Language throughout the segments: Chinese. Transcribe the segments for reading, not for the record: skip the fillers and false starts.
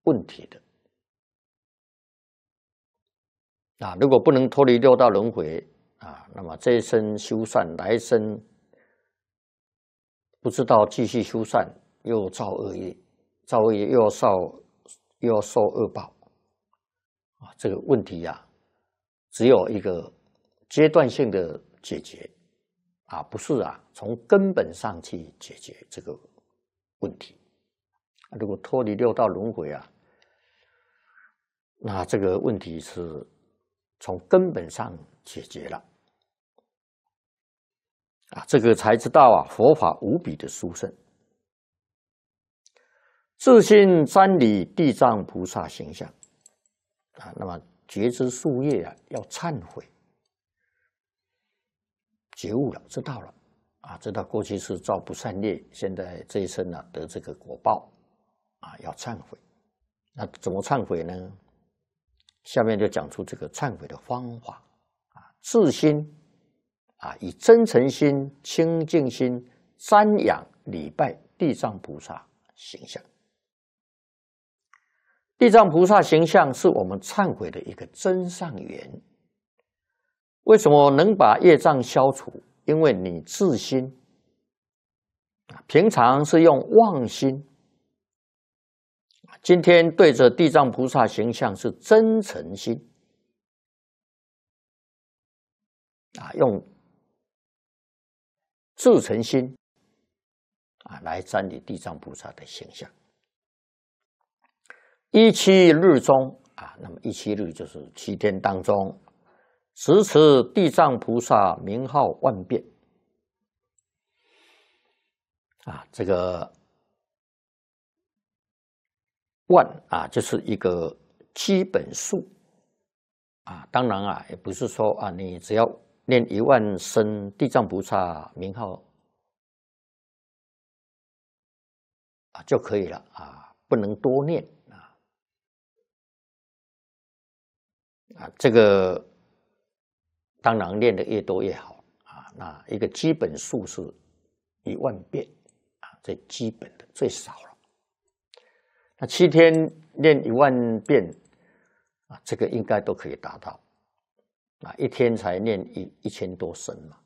问题的。如果不能脱离六道轮回那么这一生修善，来生不知道继续修善，又造恶业，造恶业又要受恶报这个问题只有一个阶段性的解决不是从根本上去解决这个问题。如果脱离六道轮回那这个问题是从根本上解决了这个才知道佛法无比的殊胜。自信瞻礼地藏菩萨形象那么觉知树叶要忏悔，觉悟了，知道了知道过去是造不善业，现在这一生得这个果报要忏悔。那怎么忏悔呢？下面就讲出这个忏悔的方法自心以真诚心、清净心瞻仰礼拜地藏菩萨形象。地藏菩萨形象是我们忏悔的一个真上缘。为什么能把业障消除？因为你自心平常是用妄心，今天对着地藏菩萨形象是真诚心用至诚心来瞻礼地藏菩萨的形象。17日中那么17日就是7天当中，时持地藏菩萨名号万遍这个万就是一个基本数当然也不是说你只要念1万声地藏菩萨名号就可以了不能多念这个当然练得越多越好那一个基本数是1万遍最基本的最少了。那7天练1万遍这个应该都可以达到1天才念1000多声嘛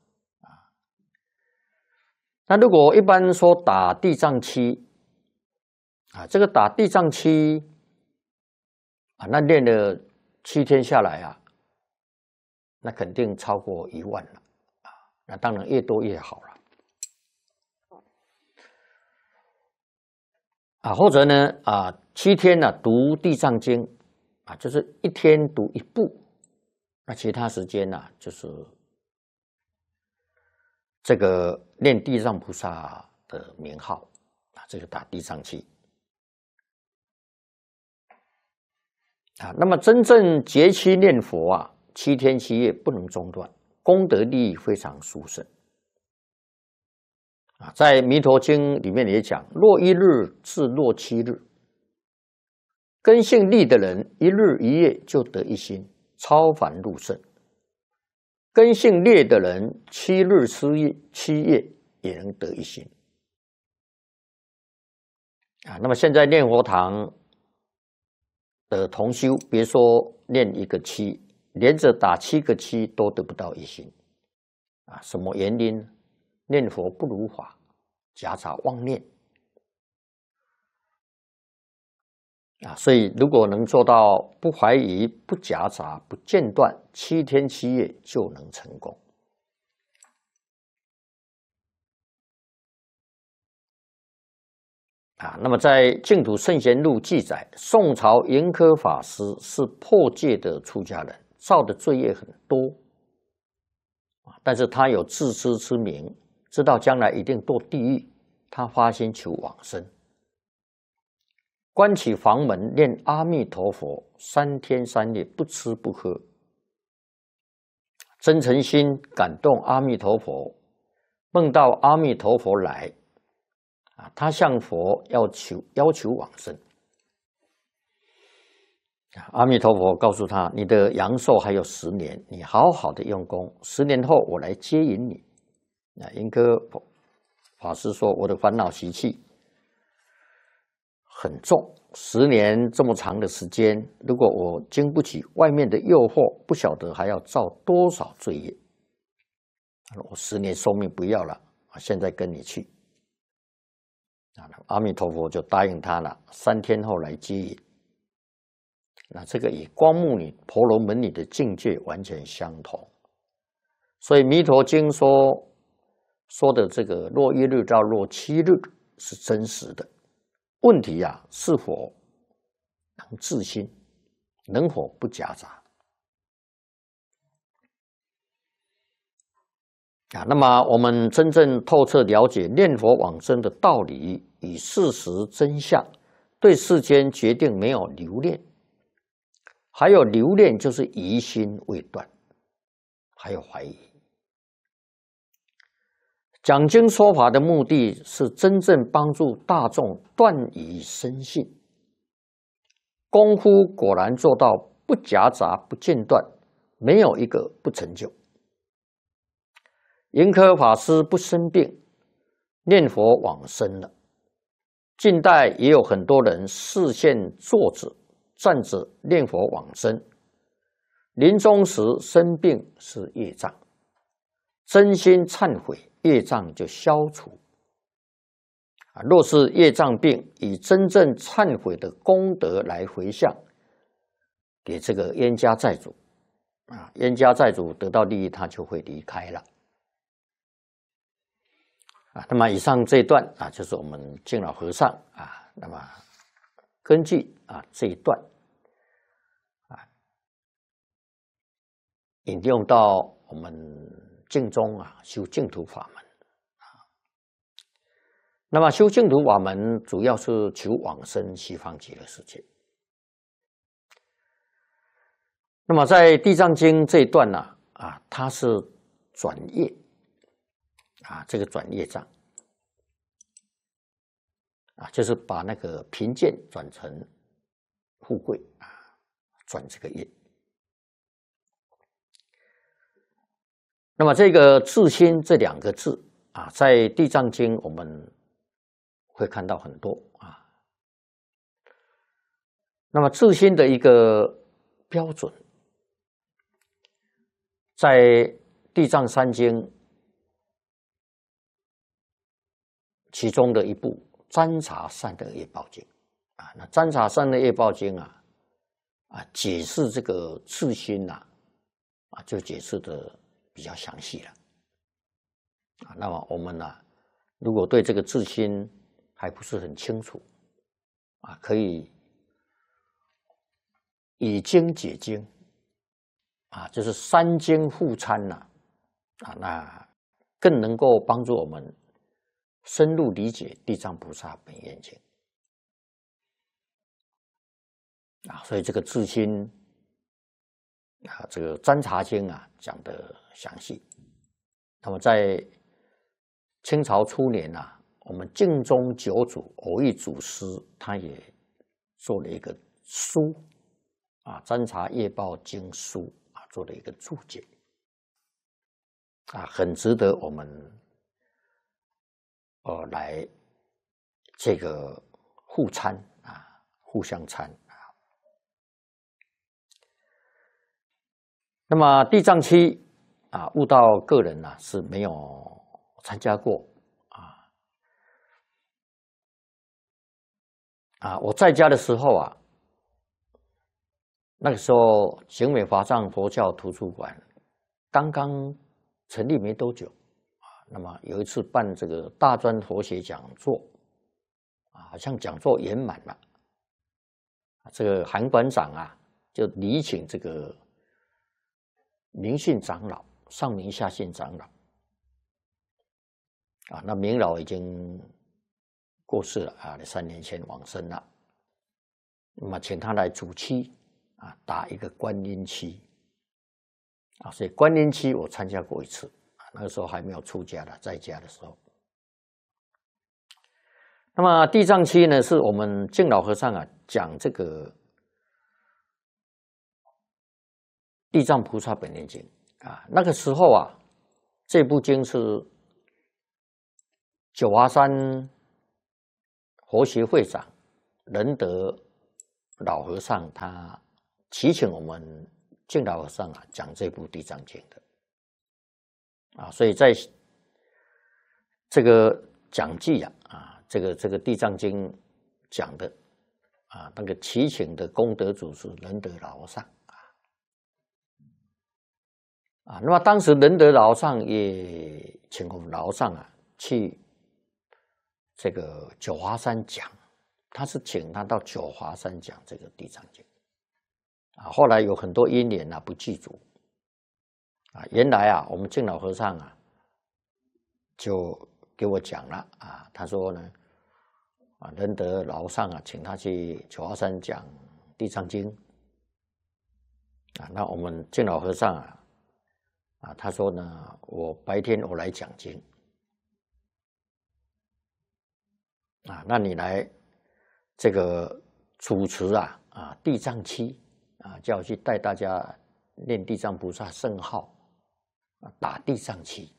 那如果一般说打地藏七这个打地藏七那练了7天下来那肯定超过1万了那当然越多越好了或者呢7天读地藏经就是1天读1部，那其他时间就是这个念地藏菩萨的名号这个打地藏七那么真正节期念佛7天7夜不能中断，功德利益非常殊胜在弥陀经里面也讲，若1日至若7日，根性利的人1日1夜就得一心，超凡入圣；根性劣的人7日7夜也能得一心那么现在念佛堂的同修，别说念一个7，连着打7个7都得不到一心什么原因？念佛不如法，夹杂妄念所以如果能做到不怀疑、不夹杂、不间断，7天7夜就能成功那么在净土圣贤录记载，宋朝盈科法师是破戒的出家人，造的罪业很多但是他有自知之明，知道将来一定堕地狱，他发心求往生，关起房门念阿弥陀佛3天3夜不吃不喝，真诚心感动阿弥陀佛，梦到阿弥陀佛来他向佛要求往生阿弥陀佛告诉他，你的阳寿还有10年，你好好的用功，10年后我来接引你盈科法师说，我的烦恼习气很重 10年这么长的时间，如果我经不起外面的诱惑，不晓得还要造多少罪业。我10年寿命不要了，现在跟你去。阿弥陀佛就答应他了，3天后来接引。那这个与光目女婆罗门女的境界完全相同，所以《弥陀经》说的这个若1日到若7日是真实的。问题啊，是否能自心，能否不夹杂？那么我们真正透彻了解念佛往生的道理与事实真相，对世间决定没有留恋。还有留恋就是疑心未断，还有怀疑。讲经说法的目的是真正帮助大众断疑生信，功夫果然做到不夹杂不间断，没有一个不成就。盈科法师不生病，念佛往生了。近代也有很多人视线坐着站着念佛往生，临终时生病是业障，真心忏悔，业障就消除。若是业障病，以真正忏悔的功德来回向给这个冤家债主，冤家债主得到利益，他就会离开了。那么以上这一段就是我们敬老和尚那么根据这一段引用到我们净宗修净土法门那么修净土法门主要是求往生西方极乐世界。那么在地藏经这一段它是转业这个转业障就是把那个贫贱转成富贵转这个业。那么这个自心这2个字在地藏经我们会看到很多那么自心的一个标准，在地藏三经其中的一部占察善的业报经那占察善的业报经解释这个自心就解释的比较详细了那么我们如果对这个自心还不是很清楚可以以经解经就是3经互参那更能够帮助我们深入理解地藏菩萨本愿经所以这个自心这个占察经讲得详细。那么在清朝初年我们净宗9祖偶益祖师他也做了一个书占察业报经书做了一个注解很值得我们来这个互参互相参那么地藏期悟道个人是没有参加过我在家的时候那个时候景美华藏佛教图书馆刚刚成立没多久那么有一次办这个大专佛学讲座好像讲座圆满了这个韩馆长就礼请这个明信长老上明下信长老那明老已经过世了3年前往生了。那么请他来主期打一个观音期所以观音期我参加过一次那个时候还没有出家的，在家的时候。那么地藏期呢，是我们净老和尚讲这个地藏菩萨本愿经那个时候这部经是九华山佛学会长仁德老和尚他祈请我们净老和尚讲这部《地藏经》的所以在这个讲记这个《地藏经》讲的那个祈请的功德主是仁德老和尚那么当时仁德老和尚也请我们老和尚去这个九华山讲，他是请他到九华山讲这个《地藏经》后来有很多因缘不具足原来我们净老和尚就给我讲了他说呢仁德老和尚请他去九华山讲《地藏经》那我们净老和尚他说呢，我白天我来讲经那你来这个主持地藏期叫我去带大家念地藏菩萨圣号打地藏期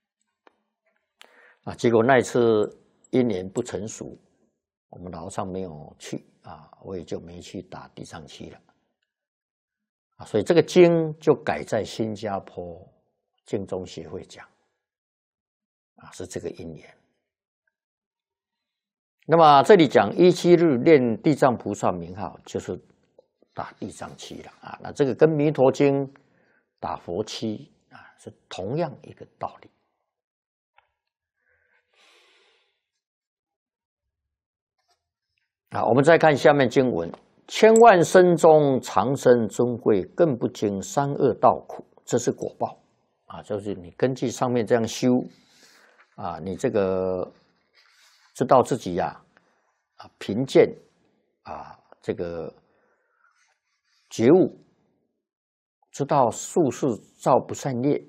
结果那一次因缘不成熟，我们老和尚没有去我也就没去打地藏期了所以这个经就改在新加坡净宗协会讲是这个因缘。那么这里讲17日念地藏菩萨名号，就是打地藏期了那这个跟弥陀经打佛期是同样一个道理我们再看下面经文：千万生中长生尊贵，更不经三恶道苦。这是果报就是你根据上面这样修你这个知道自己贫贱这个觉悟，知道宿世造不善业，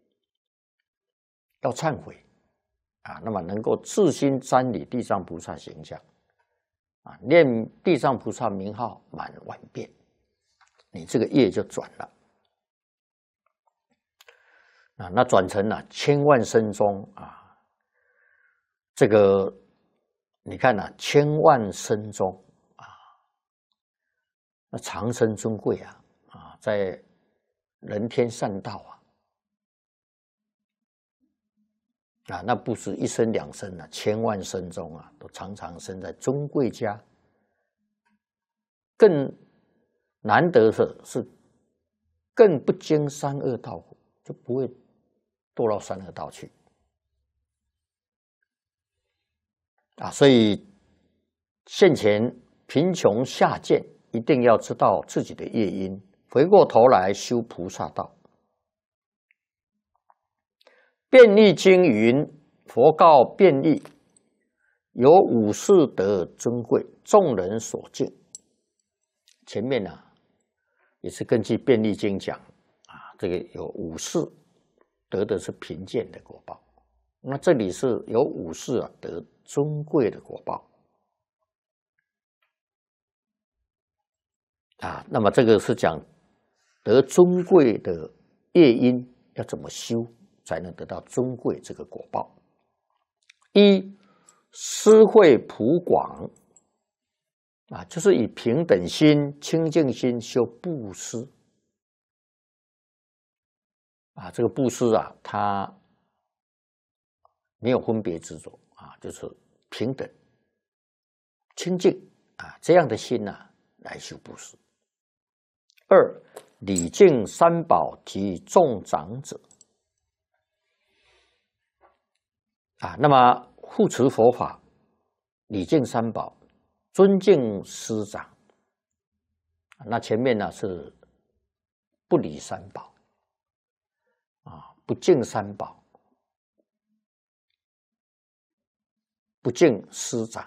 要忏悔那么能够自心瞻礼地藏菩萨形象念地藏菩萨名号满万遍，你这个业就转了那转成千万生中这个你看千万生中那长生尊贵在人天善道那不是一生两生千万生中都常常生在尊贵家。更难得的是更不经三恶道苦，就不会堕到三恶道去所以现前贫穷下贱，一定要知道自己的业因，回过头来修菩萨道。便利经云：佛告便利，有五事德尊贵，众人所敬。前面也是根据便利经讲这个有五事得的是贫贱的果报，那这里是有五事得尊贵的果报那么这个是讲得尊贵的业因要怎么修才能得到尊贵这个果报。一，施惠普广就是以平等心、清净心修布施这个布施它没有分别执着就是平等、清净这样的心来修布施。二，礼敬三宝及众长者那么护持佛法，礼敬三宝，尊敬师长那前面是不理三宝不敬三宝，不敬师长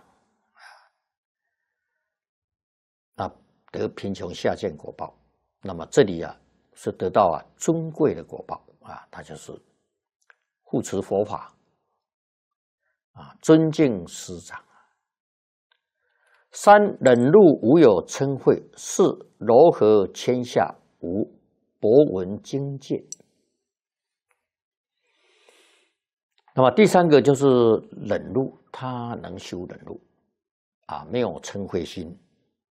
得贫穷下贱果报。那么这里是得到尊贵的果报它就是护持佛法尊敬师长。三，忍辱无有嗔恚。四，柔和谦下。五，博闻经戒。那么第三个就是忍辱，他能修忍辱没有嗔恚心，